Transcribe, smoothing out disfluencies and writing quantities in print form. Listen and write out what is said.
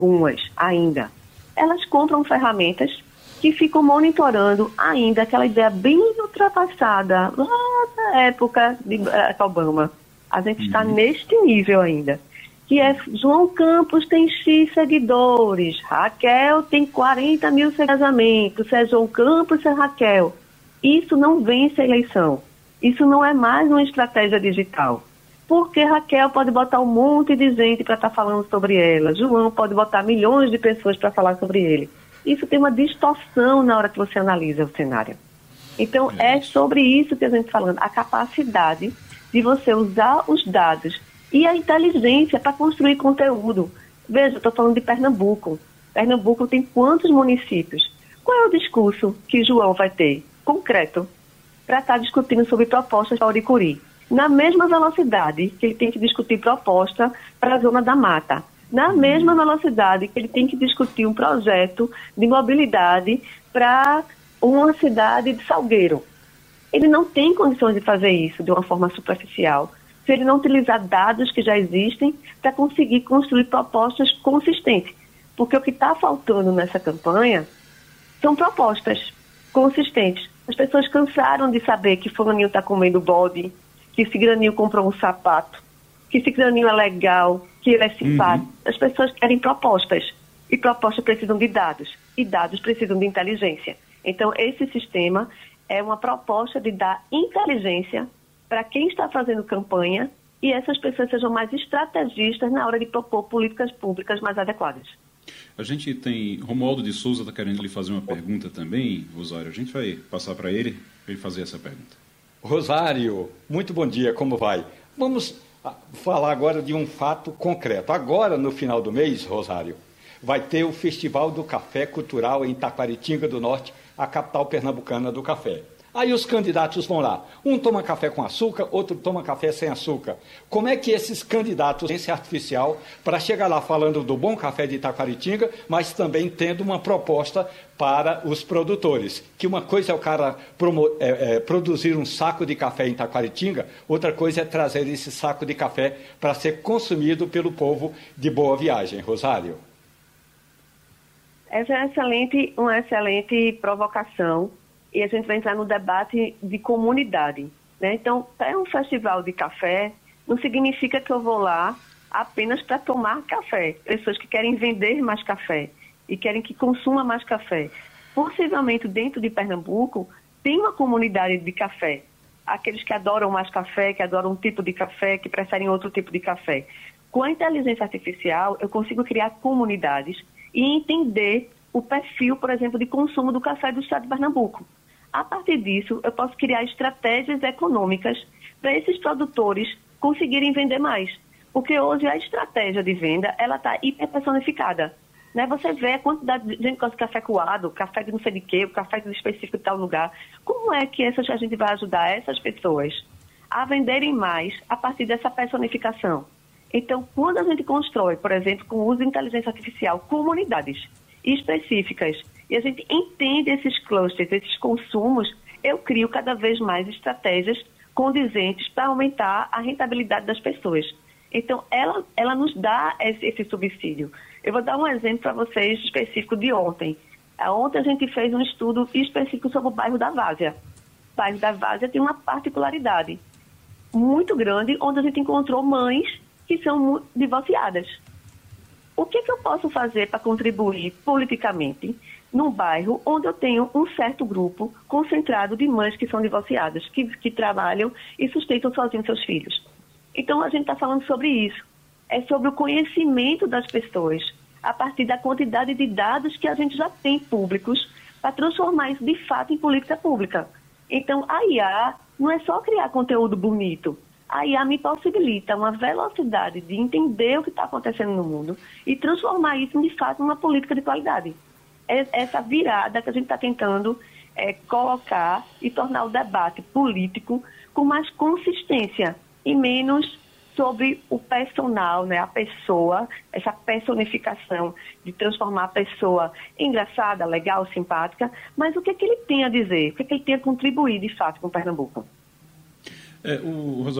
algumas ainda, elas compram ferramentas que ficam monitorando ainda aquela ideia bem ultrapassada lá da época de Barack Obama. A gente está neste nível ainda, que é João Campos tem X seguidores, Raquel tem 40 mil engajamentos, se é João Campos, se é Raquel. Isso não vence a eleição. Isso não é mais uma estratégia digital. Porque Raquel pode botar um monte de gente para estar falando sobre ela. João pode botar milhões de pessoas para falar sobre ele. Isso tem uma distorção na hora que você analisa o cenário. Então, é sobre isso que a gente está falando. A capacidade de você usar os dados e a inteligência para construir conteúdo. Veja, eu estou falando de Pernambuco. Pernambuco tem quantos municípios? Qual é o discurso que João vai ter, concreto, para estar discutindo sobre propostas para Uricuri? Na mesma velocidade que ele tem que discutir proposta para a Zona da Mata. Na mesma velocidade que ele tem que discutir um projeto de mobilidade para uma cidade de Salgueiro. Ele não tem condições de fazer isso de uma forma superficial, se ele não utilizar dados que já existem para conseguir construir propostas consistentes. Porque o que está faltando nessa campanha são propostas consistentes. As pessoas cansaram de saber que fulaninho está comendo bode, que Cigraninho comprou um sapato, que Cigraninho é legal, que ele é simpático. As pessoas querem propostas, e propostas precisam de dados, e dados precisam de inteligência. Então, esse sistema é uma proposta de dar inteligência para quem está fazendo campanha e essas pessoas sejam mais estrategistas na hora de propor políticas públicas mais adequadas. A gente tem... Romualdo de Souza está querendo lhe fazer uma pergunta também, Rosário. A gente vai passar para ele fazer essa pergunta. Rosário, muito bom dia, como vai? Vamos falar agora de um fato concreto. Agora, no final do mês, Rosário, vai ter o Festival do Café Cultural em Taquaritinga do Norte, a capital pernambucana do café. Aí os candidatos vão lá. Um toma café com açúcar, outro toma café sem açúcar. Como é que esses candidatos têm ciência artificial para chegar lá falando do bom café de Itaquaritinga, mas também tendo uma proposta para os produtores? Que uma coisa é o cara produzir um saco de café em Itaquaritinga, outra coisa é trazer esse saco de café para ser consumido pelo povo de Boa Viagem. Rosário? Essa é uma excelente provocação. E a gente vai entrar no debate de comunidade, né? Então, é um festival de café, não significa que eu vou lá apenas para tomar café. Pessoas que querem vender mais café e querem que consuma mais café. Possivelmente, dentro de Pernambuco, tem uma comunidade de café. Aqueles que adoram mais café, que adoram um tipo de café, que preferem outro tipo de café. Com a inteligência artificial, eu consigo criar comunidades e entender o perfil, por exemplo, de consumo do café do estado de Pernambuco. A partir disso, eu posso criar estratégias econômicas para esses produtores conseguirem vender mais. Porque hoje a estratégia de venda, ela está hiperpersonificada. Né? Você vê a quantidade de gente que gosta de café coado, café de não sei de quê, café específico de tal lugar. Como é que a gente vai ajudar essas pessoas a venderem mais a partir dessa personificação? Então, quando a gente constrói, por exemplo, com o uso de inteligência artificial, comunidades específicas, e a gente entende esses clusters, esses consumos, eu crio cada vez mais estratégias condizentes para aumentar a rentabilidade das pessoas. Então, ela nos dá esse subsídio. Eu vou dar um exemplo para vocês específico de ontem. Ontem a gente fez um estudo específico sobre o bairro da Várzea. O bairro da Várzea tem uma particularidade muito grande, onde a gente encontrou mães que são divorciadas. O que eu posso fazer para contribuir politicamente num bairro onde eu tenho um certo grupo concentrado de mães que são divorciadas, que trabalham e sustentam sozinhos seus filhos? Então, a gente está falando sobre isso. É sobre o conhecimento das pessoas, a partir da quantidade de dados que a gente já tem públicos, para transformar isso, de fato, em política pública. Então, a IA não é só criar conteúdo bonito. A IA me possibilita uma velocidade de entender o que está acontecendo no mundo e transformar isso, de fato, numa política de qualidade. É essa virada que a gente está tentando colocar e tornar o debate político com mais consistência e menos sobre o personal, né? A pessoa, essa personificação de transformar a pessoa engraçada, legal, simpática, mas o que ele tem a dizer, o que ele tem a contribuir, de fato, com Pernambuco.